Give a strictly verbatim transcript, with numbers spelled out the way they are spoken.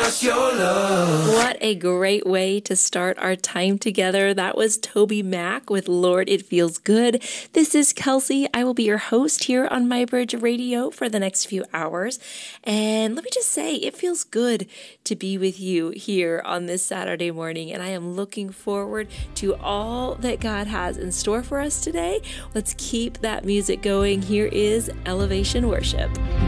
us your love. What a great way to start our time together. That was Toby Mac with Lord, It Feels Good. This is Kelsey. I will be your host here on My Bridge Radio for the next few hours. And let me just say, it feels good to be with you here on this Saturday morning. And I am looking forward to all that God has in store for us today. Let's keep that music going. Here is Elevation Worship.